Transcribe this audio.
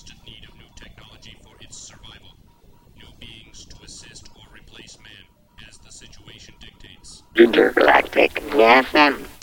constant need of new technology for its survival. New beings to assist or replace man as the situation dictates. Intergalactic FM.